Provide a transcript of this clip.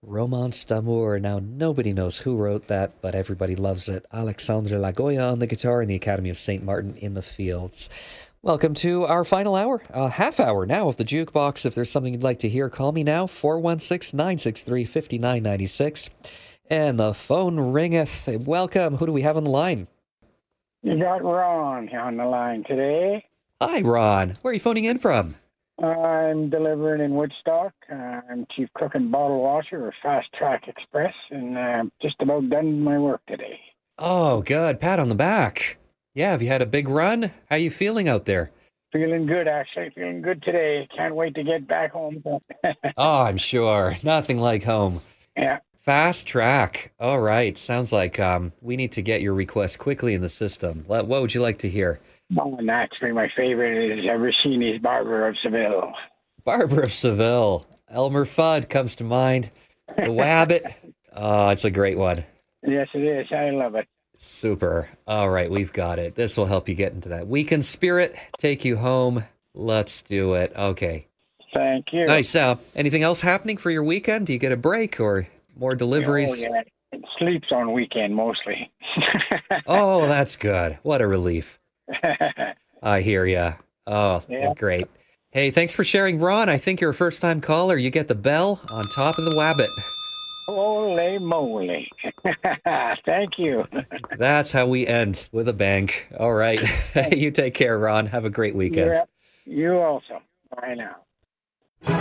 Romance d'amour. Now, nobody knows who wrote that, but everybody loves it. Alexandre Lagoya on the guitar and the Academy of St. Martin in the fields. Welcome to our final hour, half hour now of the Jukebox. If there's something you'd like to hear, call me now, 416-963-5996. And the phone ringeth. Welcome. Who do we have on the line? You got Ron on the line today. Hi, Ron. Where are you phoning in from? I'm delivering in Woodstock. I'm chief cook and bottle washer of Fast Track Express, and just about done my work today. Oh, good. Pat on the back. Yeah, have you had a big run? How you feeling out there? Feeling good, actually. Feeling good today. Can't wait to get back home. Oh, I'm sure. Nothing like home. Yeah. Fast Track. All right. Sounds like we need to get your request quickly in the system. What would you like to hear? Oh, and actually, my favorite is Rossini's Barber of Seville. Barber of Seville. Elmer Fudd comes to mind. The Wabbit. Oh, it's a great one. Yes, it is. I love it. Super. All right, we've got it. This will help you get into that weekend spirit, take you home. Let's do it. Okay. Thank you. Nice. Anything else happening for your weekend? Do you get a break or more deliveries? Oh, yeah. It sleeps on weekend mostly. Oh, that's good. What a relief. I hear ya. Oh, Yeah. well, great. Hey, thanks for sharing, Ron. I think you're a first-time caller. You get the bell on top of the Wabbit. Holy moly. Thank you. That's how we end, with a bang. All right. You take care, Ron. Have a great weekend. Yeah, you also. Bye now.